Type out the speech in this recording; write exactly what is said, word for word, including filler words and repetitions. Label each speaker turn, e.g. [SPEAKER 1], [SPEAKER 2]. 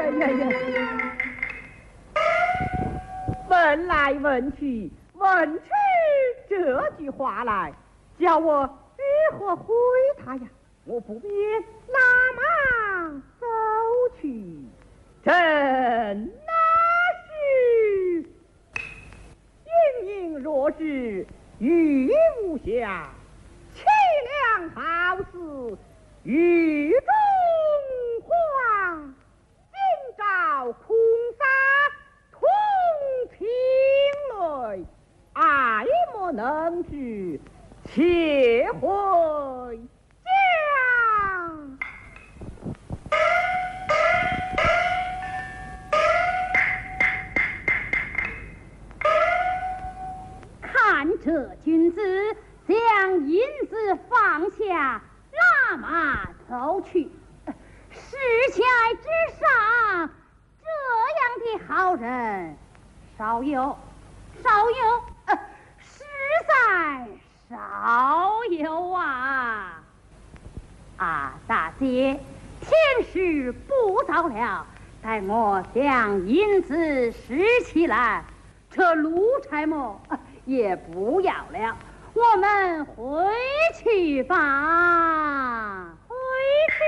[SPEAKER 1] 呀呀！问来问去，问出这句话来，叫我如何回他呀？我不免拉忙走去。真那是盈盈若是玉无瑕，凄凉好似雨中花。今朝空洒同情泪，爱莫能知且回家。
[SPEAKER 2] 看这君子将银子放下，拉马走去。世界之上这样的好人少有，少有，呃，实在少有啊！啊，大姐，天时不早了，待我将银子拾起来，这炉柴么也不要了，我们回去吧。